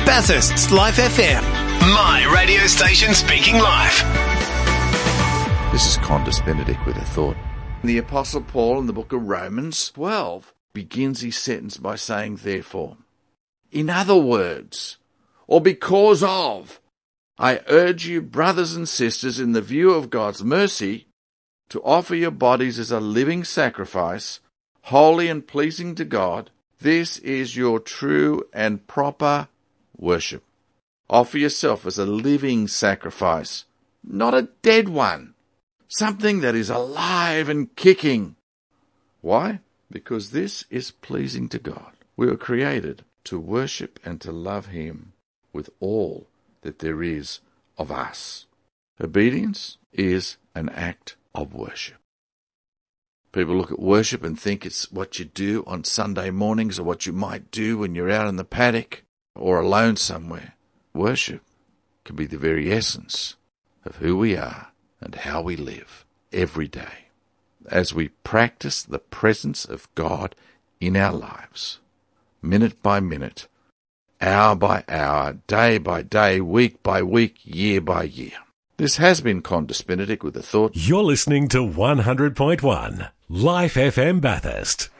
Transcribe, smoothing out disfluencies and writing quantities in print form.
Bathurst's Life FM. My radio station speaking life. This is Condis Benedict with a thought. The Apostle Paul in the book of Romans 12 begins his sentence by saying, therefore. In other words, or because of, I urge you, brothers and sisters, in the view of God's mercy, to offer your bodies as a living sacrifice, holy and pleasing to God. This is your true and proper worship. Offer yourself as a living sacrifice, not a dead one, something that is alive and kicking. Why? Because this is pleasing to God. We were created to worship and to love Him with all that there is of us. Obedience is an act of worship. People look at worship and think it's what you do on Sunday mornings or what you might do when you're out in the paddock or alone somewhere. Worship can be the very essence of who we are and how we live every day as we practice the presence of God in our lives, minute by minute, hour by hour, day by day, week by week, year by year. This has been Condis Benedict with a thought. You're listening to 100.1 Life FM Bathurst.